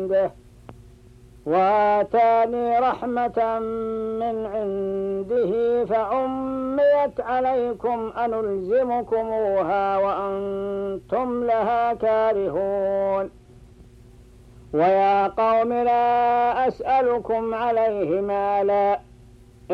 عنده وآتاني رحمة من عنده فعميت عليكم أنلزمكموها وأنتم لها كارهون. ويا قوم لا أسألكم عليه مالا